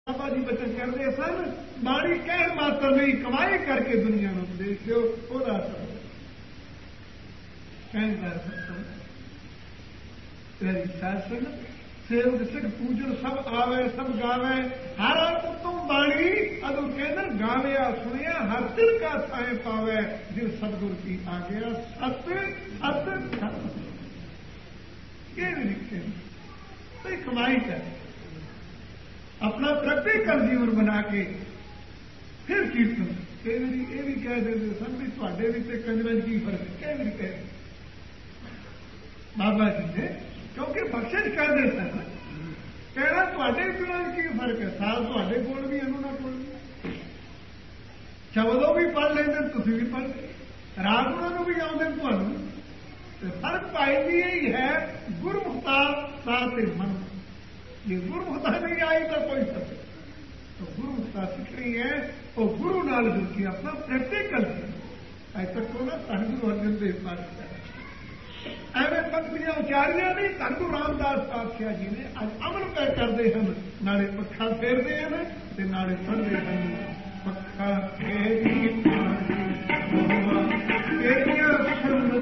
बाबा जी बचन करते सन, बाणी कहण मात्र नहीं, कमाई करके दुनिया में उपदेश दो, ओदा असर कहता तेरी शासन सेवक सिख पूजन सब आवे सब गावे, हर उत्तम बाणी अदो कहना गाविया सुनिया हर दिल का साए पावे, जिन सतगुर की आ गया सत सत सत। ये भी लिखे तो कमाई कर अपना प्रैक्टिकल जीवन बना के फिर कीर्तन। कई बार ये भी कह देते सन भी थोड़े भी कंजर की फर्क है, कई बार कह बाबा जी ने, क्योंकि बख्शिश करते सन कहना थोड़े गुणों की फर्क है, साल थोड़े कोल भी उन्होंने कोल भी शब्दों भी पढ़ लेते, तुम भी पढ़ राग उन्होंने भी आते थानू। फर्क पाई भी यही है गुरमुखता साथ मन। ये गुरमुखता नहीं आई तो कोई सब तो गुरमुखता सीखनी है वो गुरु नाल जुड़ के अपना प्रैक्टिकल अज तक तो ना धन गुरु अर्जन देव पातशाह एवं पंक्तियां उचारिया नहीं, धन गुरु रामदास पातशाह जी ने अज अमल पै करते हैं, नाले पक्खा फेरते हैं ते नाले पढ़ते हैं। पक्खा फेरी तेरिया